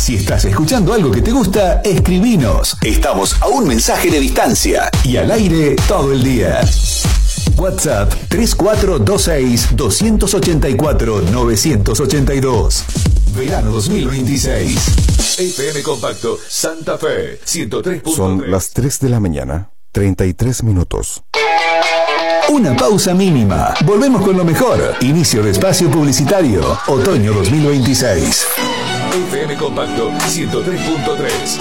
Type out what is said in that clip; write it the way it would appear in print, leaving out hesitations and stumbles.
Si estás escuchando algo que te gusta, escribinos. Estamos a un mensaje de distancia y al aire todo el día. WhatsApp 3426-284-982. Verano 2026. FM Compacto Santa Fe 103.3. Son las 3 de la mañana, 33 minutos. Una pausa mínima. Volvemos con lo mejor. Inicio de espacio publicitario. Otoño 2026. FM Compacto 103.3.